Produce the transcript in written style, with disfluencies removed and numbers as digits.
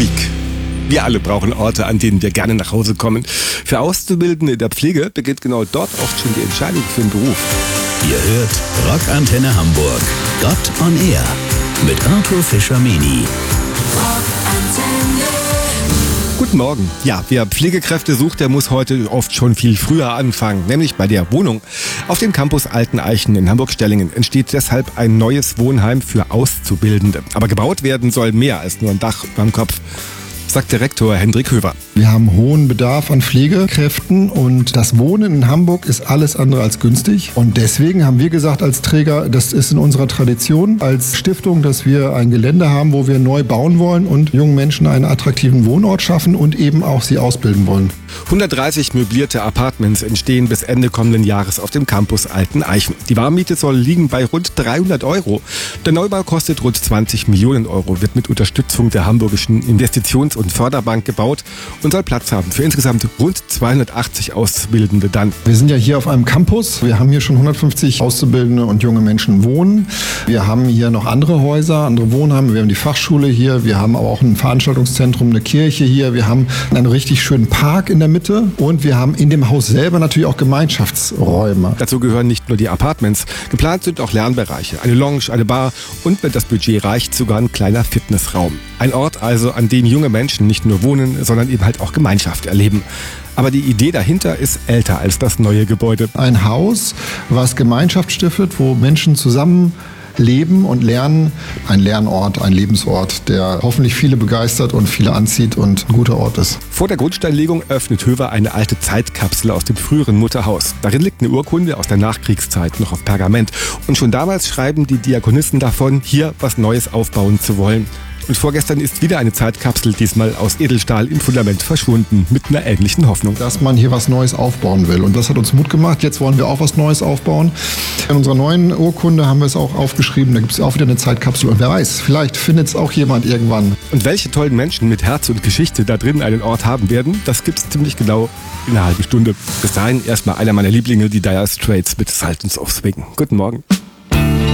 Week. Wir alle brauchen Orte, an denen wir gerne nach Hause kommen. Für Auszubildende in der Pflege beginnt genau dort oft schon die Entscheidung für den Beruf. Ihr hört Rockantenne Hamburg. Gott on Air mit Arthur Fischer-Meni. Guten Morgen. Ja, wer Pflegekräfte sucht, der muss heute oft schon viel früher anfangen, nämlich bei der Wohnung. Auf dem Campus Alteneichen in Hamburg-Stellingen entsteht deshalb ein neues Wohnheim für Auszubildende. Aber gebaut werden soll mehr als nur ein Dach über dem Kopf, sagt Direktor Hendrik Höver. Wir haben hohen Bedarf an Pflegekräften und das Wohnen in Hamburg ist alles andere als günstig. Und deswegen haben wir gesagt als Träger, das ist in unserer Tradition als Stiftung, dass wir ein Gelände haben, wo wir neu bauen wollen und jungen Menschen einen attraktiven Wohnort schaffen und eben auch sie ausbilden wollen. 130 möblierte Apartments entstehen bis Ende kommenden Jahres auf dem Campus Alteneichen. Die Warmmiete soll liegen bei rund 300 Euro. Der Neubau kostet rund 20 Millionen Euro, wird mit Unterstützung der Hamburgischen Investitions- und Förderbank gebaut und soll Platz haben für insgesamt rund 280 Auszubildende dann. Wir sind ja hier auf einem Campus. Wir haben hier schon 150 Auszubildende und junge Menschen wohnen. Wir haben hier noch andere Häuser, andere Wohnheime. Wir haben die Fachschule hier. Wir haben aber auch ein Veranstaltungszentrum, eine Kirche hier. Wir haben einen richtig schönen Park in der Mitte und wir haben in dem Haus selber natürlich auch Gemeinschaftsräume. Dazu gehören nicht nur die Apartments. Geplant sind auch Lernbereiche, eine Lounge, eine Bar und, wenn das Budget reicht, sogar ein kleiner Fitnessraum. Ein Ort also, an dem junge Menschen nicht nur wohnen, sondern eben halt auch Gemeinschaft erleben. Aber die Idee dahinter ist älter als das neue Gebäude. Ein Haus, was Gemeinschaft stiftet, wo Menschen zusammen leben und lernen. Ein Lernort, ein Lebensort, der hoffentlich viele begeistert und viele anzieht und ein guter Ort ist. Vor der Grundsteinlegung öffnet Höver eine alte Zeitkapsel aus dem früheren Mutterhaus. Darin liegt eine Urkunde aus der Nachkriegszeit noch auf Pergament. Und schon damals schreiben die Diakonisten davon, hier was Neues aufbauen zu wollen. Und vorgestern ist wieder eine Zeitkapsel, diesmal aus Edelstahl, im Fundament verschwunden, mit einer ähnlichen Hoffnung. Dass man hier was Neues aufbauen will. Und das hat uns Mut gemacht. Jetzt wollen wir auch was Neues aufbauen. In unserer neuen Urkunde haben wir es auch aufgeschrieben. Da gibt es auch wieder eine Zeitkapsel. Und wer weiß, vielleicht findet es auch jemand irgendwann. Und welche tollen Menschen mit Herz und Geschichte da drin einen Ort haben werden, das gibt es ziemlich genau in einer halben Stunde. Bis dahin erstmal einer meiner Lieblinge, die Dire Straits mit Sultans of Swing. Guten Morgen.